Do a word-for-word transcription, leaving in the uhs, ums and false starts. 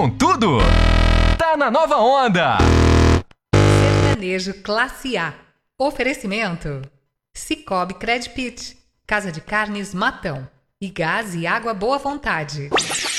com tudo. Tá na nova onda. Sertanejo Classe A. Oferecimento: Cicobi Credpit, Casa de Carnes Matão e Gás e Água Boa Vontade.